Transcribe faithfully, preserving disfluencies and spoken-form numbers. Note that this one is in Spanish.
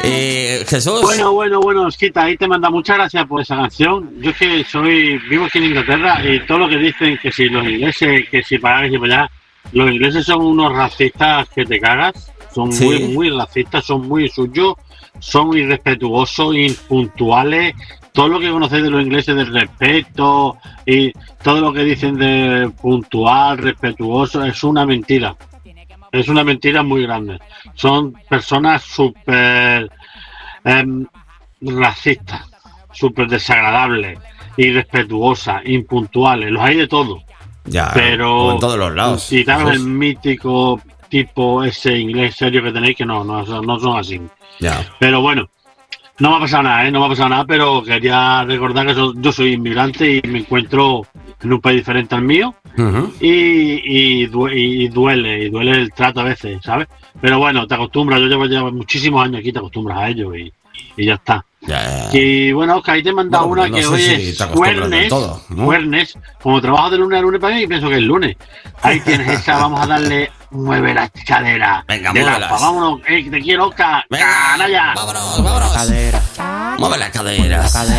Eh, Jesús. Bueno, bueno, bueno, Osquita, ahí te manda muchas gracias por esa canción. Yo es que soy, vivo aquí en Inglaterra y todo lo que dicen que si los ingleses, que si para acá, que si para allá, los ingleses son unos racistas que te cagas, son ¿Sí? muy, muy racistas, son muy suyos, son irrespetuosos, impuntuales. Todo lo que conocéis de los ingleses del respeto y todo lo que dicen de puntual, respetuoso, es una mentira. Es una mentira muy grande. Son personas súper eh, racistas, súper desagradables, irrespetuosas, impuntuales. Los hay de todo. Ya, pero en todos los lados. Quitaros Jesús. el mítico tipo ese inglés serio que tenéis, que no, no, no son así. Ya. Pero bueno, no me ha pasado nada, ¿eh? No me ha pasado nada, pero quería recordar que so- yo soy inmigrante y me encuentro en un país diferente al mío. Uh-huh. Y, y, due- y duele, y duele el trato a veces, ¿sabes? Pero bueno, te acostumbras, yo llevo ya muchísimos años aquí, te acostumbras a ello y, y ya está. Ya, ya. Y bueno, Oscar, ahí te he mandado Bueno, una no que sé hoy si es te acostumbras del jueves, todo, ¿no? jueves, como trabajo de lunes a lunes para mí, pienso que es lunes. Ahí tienes esa, vamos a darle, mueve las caderas. Venga, de la- muévelas. Vámonos, eh, te quiero, Oscar, Venga, canalla. vámonos, vámonos. Cadera, Mueve las caderas. cadera.